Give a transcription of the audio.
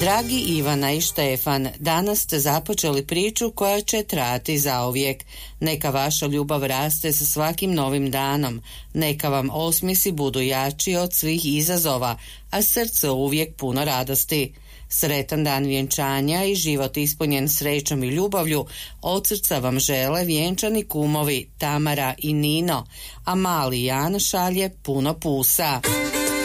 Dragi Ivana i Štefan, danas ste započeli priču koja će trajati zauvijek. Neka vaša ljubav raste sa svakim novim danom. Neka vam osmjesi budu jači od svih izazova, a srce uvijek puno radosti. Sretan dan vjenčanja i život ispunjen srećom i ljubavlju od srca vam žele vjenčani kumovi Tamara i Nino, a mali Jan šalje puno pusa.